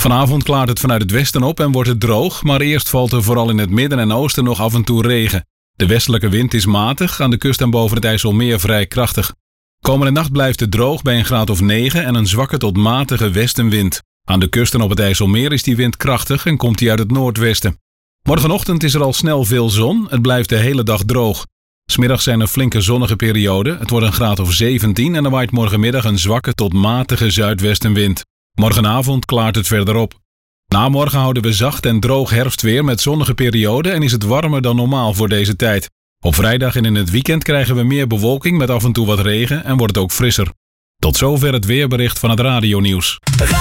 Vanavond klaart het vanuit het westen op en wordt het droog, maar eerst valt er vooral in het midden en oosten nog af en toe regen. De westelijke wind is matig, aan de kust en boven het IJsselmeer vrij krachtig. Komende nacht blijft het droog bij een graad of 9 en een zwakke tot matige westenwind. Aan de kust en op het IJsselmeer is die wind krachtig en komt die uit het noordwesten. Morgenochtend is er al snel veel zon, het blijft de hele dag droog. 's Middags zijn er flinke zonnige perioden, het wordt een graad of 17 en er waait morgenmiddag een zwakke tot matige zuidwestenwind. Morgenavond klaart het verder op. Na morgen houden we zacht en droog herfstweer met zonnige perioden en is het warmer dan normaal voor deze tijd. Op vrijdag en in het weekend krijgen we meer bewolking met af en toe wat regen en wordt het ook frisser. Tot zover het weerbericht van het radionieuws.